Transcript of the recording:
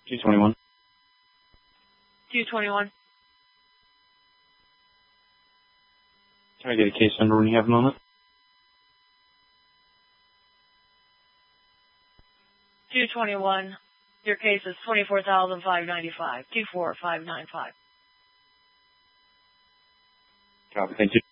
221. 221. Can I get a case number when you have a moment? 221. Your case is 24,595. 24595. Copy. Thank you.